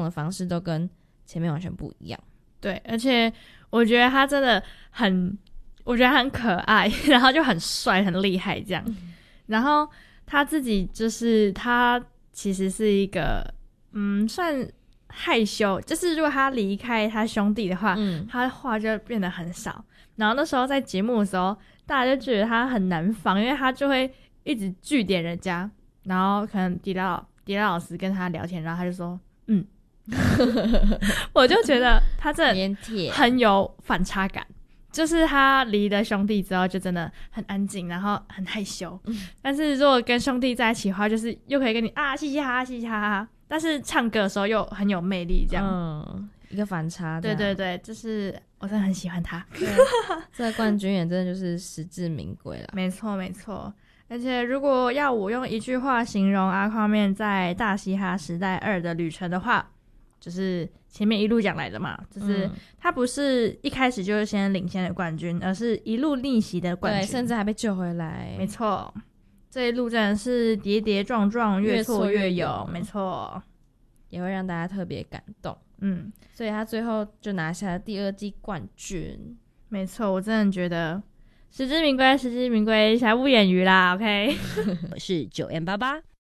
的方式都跟前面完全不一样。 对，而且我觉得他真的我觉得他很可爱，然后就很帅很厉害这样。然后他自己就是他其实是一个算害羞，就是如果他离开他兄弟的话，他话就变得很少。然后那时候在节目的时候，大家就觉得他很难防，因为他就会一直句点人家，然后可能迪拉老师跟他聊天，然后他就说我就觉得他真的很有反差感，就是他离了兄弟之后就真的很安静，然后很害羞，但是如果跟兄弟在一起的话，就是又可以跟你嘻嘻哈哈嘻嘻哈哈，但是唱歌的时候又很有魅力这样。 一个反差。 对对对，就是我真的很喜欢他。 这个冠军也真的就是实至名归啦。 没错没错，而且如果要我用一句话形容阿夸面在大嘻哈时代2的旅程的话，就是前面一路讲来的嘛，就是他不是一开始就是先领先的冠军，而是一路逆袭的冠军， 对，甚至还被救回来。 没错，这一路真的是跌跌撞撞，越挫越勇，没错， 也会让大家特别感动。所以他最后就拿下了第2季冠军。 没错，我真的觉得实至名归，实至名归，瑕不掩瑜啦。OK， 我是9M88。